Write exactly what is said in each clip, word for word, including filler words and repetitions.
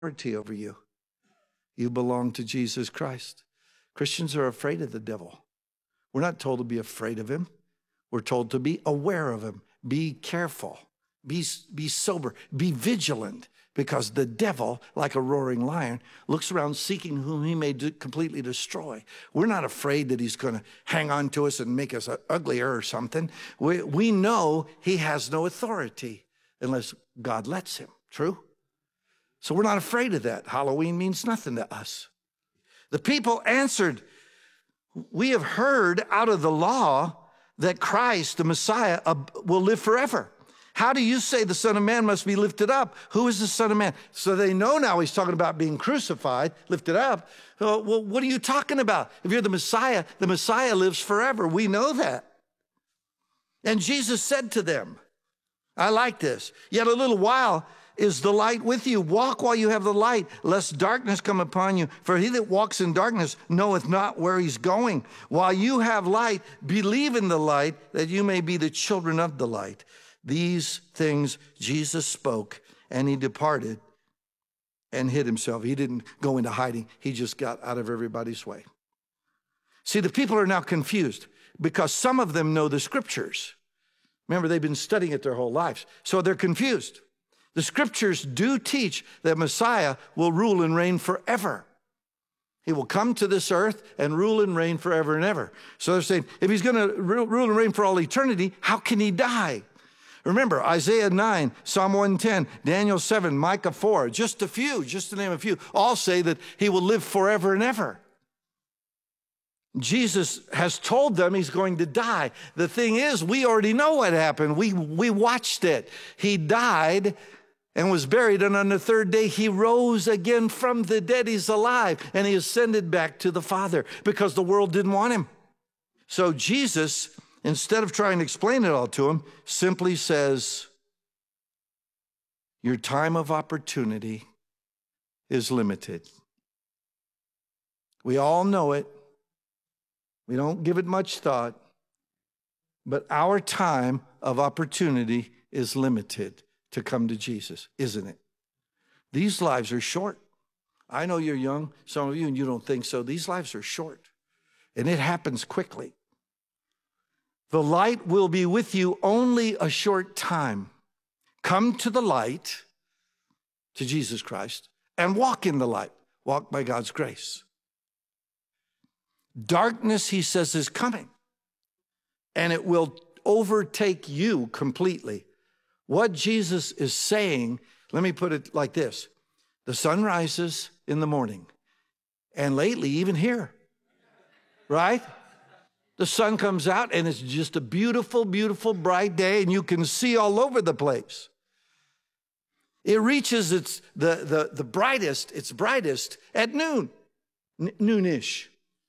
authority over you. You belong to Jesus Christ. Christians are afraid of the devil. We're not told to be afraid of him. We're told to be aware of him. Be careful. Be, be sober. Be vigilant. Because the devil, like a roaring lion, looks around seeking whom he may do, completely destroy. We're not afraid that he's going to hang on to us and make us uglier or something. We, we know he has no authority unless God lets him. True? So we're not afraid of that. Halloween means nothing to us. The people answered, we have heard out of the law that Christ, the Messiah, will live forever. How do you say the Son of Man must be lifted up? Who is the Son of Man? So they know now he's talking about being crucified, lifted up. Well, what are you talking about? If you're the Messiah, the Messiah lives forever. We know that. And Jesus said to them, I like this, yet a little while is the light with you. Walk while you have the light, lest darkness come upon you. For he that walks in darkness knoweth not where he's going. While you have light, believe in the light, that you may be the children of the light. These things Jesus spoke, and he departed and hid himself. He didn't go into hiding. He just got out of everybody's way. See, the people are now confused because some of them know the scriptures. Remember, they've been studying it their whole lives, so they're confused. The scriptures do teach that Messiah will rule and reign forever. He will come to this earth and rule and reign forever and ever. So they're saying, if he's going to rule and reign for all eternity, how can he die? Remember, Isaiah nine, Psalm one ten, Daniel seven, Micah four, just a few, just to name a few, all say that he will live forever and ever. Jesus has told them he's going to die. The thing is, we already know what happened. We, we watched it. He died and was buried, and on the third day he rose again from the dead. He's alive, and he ascended back to the Father because the world didn't want him. So Jesus, instead of trying to explain it all to him, simply says, your time of opportunity is limited. We all know it. We don't give it much thought, but our time of opportunity is limited to come to Jesus, isn't it? These lives are short. I know you're young, some of you, and you don't think so. These lives are short, and it happens quickly. The light will be with you only a short time. Come to the light, to Jesus Christ, and walk in the light. Walk by God's grace. Darkness, he says, is coming, and it will overtake you completely. What Jesus is saying, let me put it like this. The sun rises in the morning, and lately, even here, right? The sun comes out, and it's just a beautiful, beautiful, bright day, and you can see all over the place. It reaches its the, the, the brightest, its brightest at noon, n- noonish.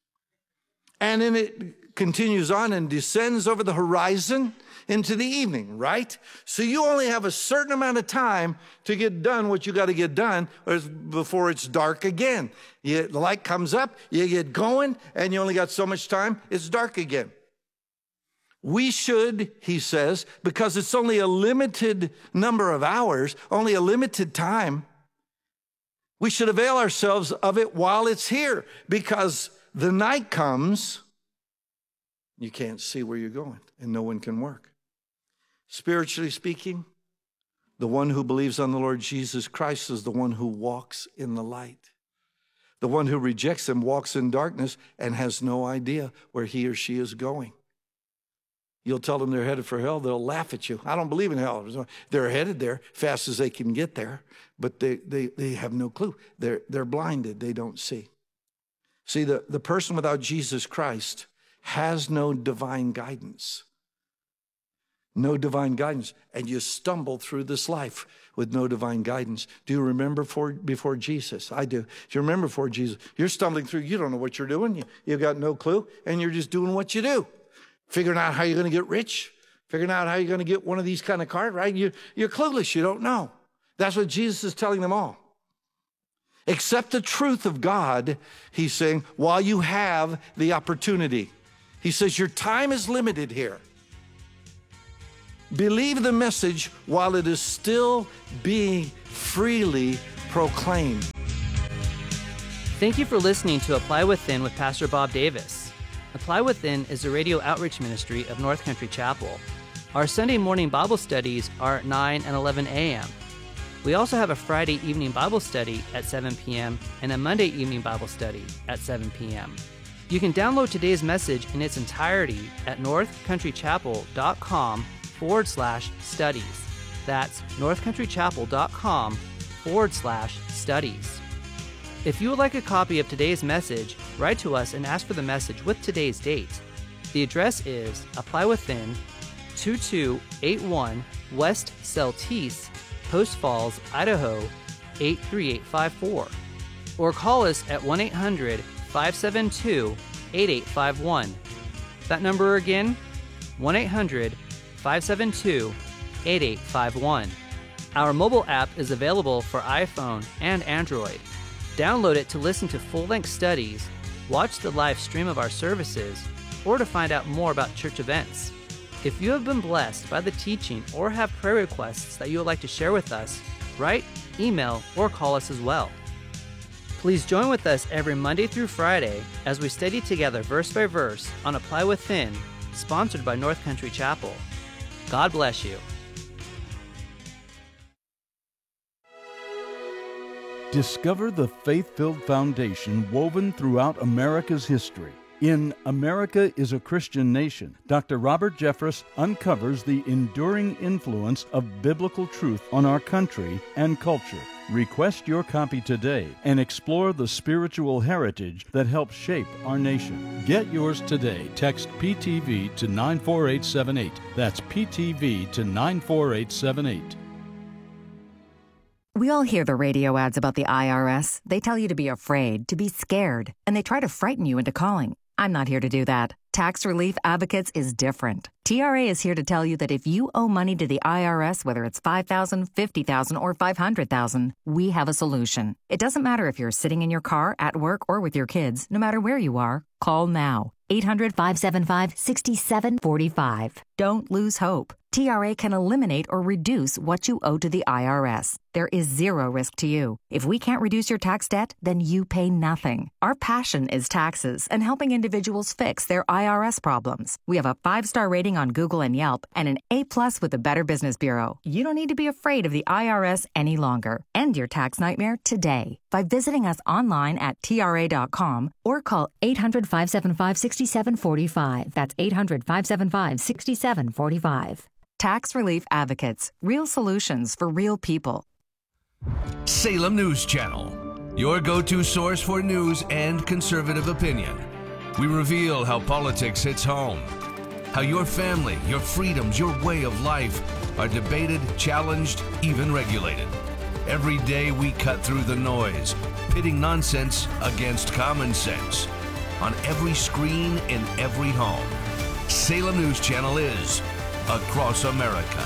And then it continues on and descends over the horizon into the evening, right? So you only have a certain amount of time to get done what you got to get done before it's dark again. You, the light comes up, you get going, and you only got so much time, it's dark again. We should, he says, because it's only a limited number of hours, only a limited time, we should avail ourselves of it while it's here, because the night comes, you can't see where you're going, and no one can work. Spiritually speaking, the one who believes on the Lord Jesus Christ is the one who walks in the light. The one who rejects him walks in darkness and has no idea where he or she is going. You'll tell them they're headed for hell, they'll laugh at you. I don't believe in hell. They're headed there fast as they can get there, but they, they, they have no clue. They're, they're blinded, they don't see. See, the, the person without Jesus Christ has no divine guidance. No divine guidance. And you stumble through this life with no divine guidance. Do you remember for, before Jesus? I do. Do you remember before Jesus? You're stumbling through. You don't know what you're doing. You, you've got no clue. And you're just doing what you do. Figuring out how you're going to get rich. Figuring out how you're going to get one of these kind of cars, right? You, you're clueless. You don't know. That's what Jesus is telling them all. Accept the truth of God, he's saying, while you have the opportunity. He says, your time is limited here. Believe the message while it is still being freely proclaim. Thank you for listening to Apply Within with Pastor Bob Davis. Apply Within is a radio outreach ministry of North Country Chapel. Our Sunday morning Bible studies are at nine and eleven a.m. We also have a Friday evening Bible study at seven p.m. and a Monday evening Bible study at seven p.m. You can download today's message in its entirety at northcountrychapel.com forward slash studies. That's northcountrychapel.com forward slash studies. If you would like a copy of today's message, write to us and ask for the message with today's date. The address is Apply Within, two two eight one West Celtice, Post Falls, Idaho, eight three eight five four. Or call us at one eight hundred five seven two eight eight five one. That number again, one eight hundred five seven two eight eight five one. Our mobile app is available for iPhone and Android. Download it to listen to full-length studies, watch the live stream of our services, or to find out more about church events. If you have been blessed by the teaching or have prayer requests that you would like to share with us, write, email, or call us as well. Please join with us every Monday through Friday as we study together verse by verse on Apply Within, sponsored by North Country Chapel. God bless you. Discover the faith-filled foundation woven throughout America's history. In America is a Christian Nation, Doctor Robert Jeffress uncovers the enduring influence of biblical truth on our country and culture. Request your copy today and explore the spiritual heritage that helps shape our nation. Get yours today. Text P T V to nine four eight seven eight. That's P T V to nine four eight seven eight. We all hear the radio ads about the I R S. They tell you to be afraid, to be scared, and they try to frighten you into calling. I'm not here to do that. Tax Relief Advocates is different. T R A is here to tell you that if you owe money to the I R S, whether it's five thousand dollars, fifty thousand dollars, or five hundred thousand dollars, we have a solution. It doesn't matter if you're sitting in your car, at work, or with your kids. No matter where you are, call now. eight hundred, five seven five, six seven four five. Don't lose hope. T R A can eliminate or reduce what you owe to the I R S. There is zero risk to you. If we can't reduce your tax debt, then you pay nothing. Our passion is taxes and helping individuals fix their I R S problems. We have a five-star rating on Google and Yelp and an A-plus with the Better Business Bureau. You don't need to be afraid of the I R S any longer. End your tax nightmare today by visiting us online at T R A dot com or call eight hundred, five seven five, six seven four five. That's eight hundred, five seven five, six seven four five. Tax Relief Advocates. Real solutions for real people. Salem News Channel, your go-to source for news and conservative opinion. We reveal how politics hits home, how your family, your freedoms, your way of life are debated, challenged, even regulated. Every day we cut through the noise, pitting nonsense against common sense. On every screen, in every home, Salem News Channel is across America.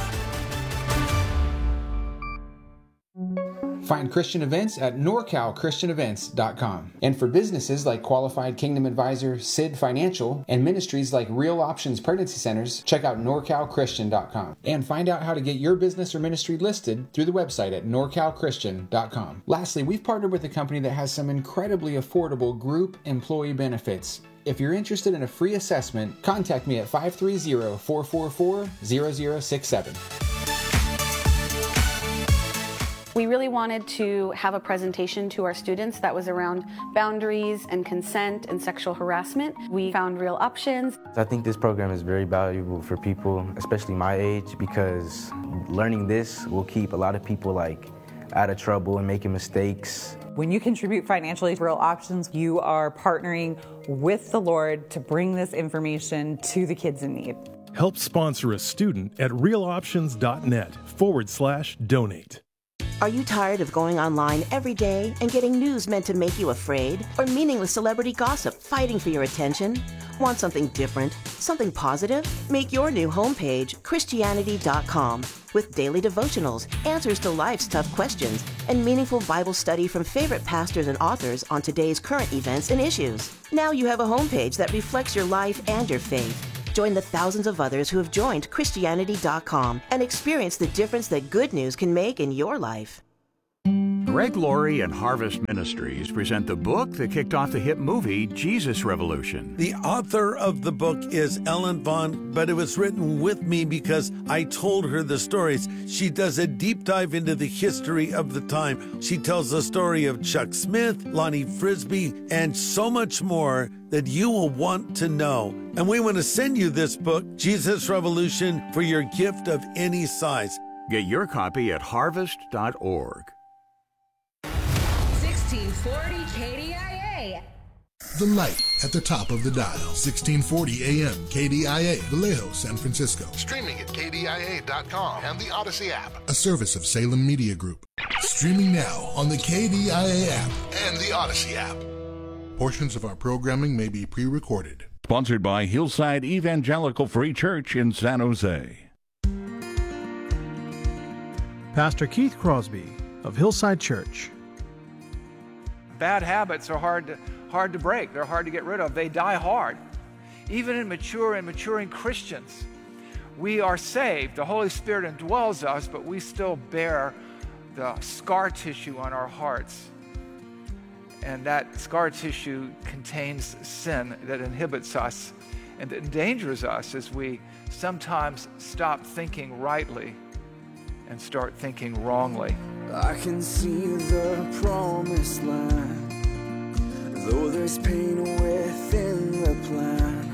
Find Christian events at nor cal christian events dot com. And for businesses like Qualified Kingdom Advisor, S I D Financial, and ministries like Real Options Pregnancy Centers, check out nor cal christian dot com. And find out how to get your business or ministry listed through the website at nor cal christian dot com. Lastly, we've partnered with a company that has some incredibly affordable group employee benefits. If you're interested in a free assessment, contact me at five three zero, four four four, zero zero six seven. We really wanted to have a presentation to our students that was around boundaries and consent and sexual harassment. We found Real Options. I think this program is very valuable for people, especially my age, because learning this will keep a lot of people like out of trouble and making mistakes. When you contribute financially to Real Options, you are partnering with the Lord to bring this information to the kids in need. Help sponsor a student at realoptions.net forward slash donate. Are you tired of going online every day and getting news meant to make you afraid? Or meaningless celebrity gossip fighting for your attention? Want something different? Something positive? Make your new homepage Christianity dot com with daily devotionals, answers to life's tough questions, and meaningful Bible study from favorite pastors and authors on today's current events and issues. Now you have a homepage that reflects your life and your faith. Join the thousands of others who have joined Christianity dot com and experience the difference that good news can make in your life. Greg Laurie and Harvest Ministries present the book that kicked off the hit movie Jesus Revolution. The author of the book is Ellen Vaughn, but it was written with me because I told her the stories. She does a deep dive into the history of the time. She tells the story of Chuck Smith, Lonnie Frisbee, and so much more that you will want to know. And we want to send you this book, Jesus Revolution, for your gift of any size. Get your copy at harvest dot org. sixteen forty K D I A. The light at the top of the dial. sixteen forty A M K D I A, Vallejo, San Francisco. Streaming at K D I A dot com and the Odyssey app. A service of Salem Media Group. Streaming now on the K D I A app and the Odyssey app. Portions of our programming may be pre-recorded. Sponsored by Hillside Evangelical Free Church in San Jose. Pastor Keith Crosby of Hillside Church. Bad habits are hard to, hard to break. They're hard to get rid of. They die hard. Even in mature and maturing Christians, we are saved. The Holy Spirit indwells us, but we still bear the scar tissue on our hearts. And that scar tissue contains sin that inhibits us and that endangers us as we sometimes stop thinking rightly and start thinking wrongly. I can see the promised land, though there's pain within the plan.